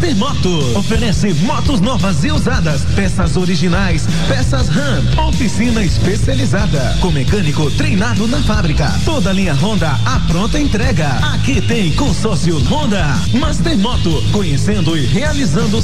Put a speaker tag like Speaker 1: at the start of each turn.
Speaker 1: Mastermoto oferece motos novas e usadas, peças originais, peças RAM, oficina especializada, com mecânico treinado na fábrica. Toda linha Honda à pronta entrega. Aqui tem consórcio Honda. Mastermoto, conhecendo e realizando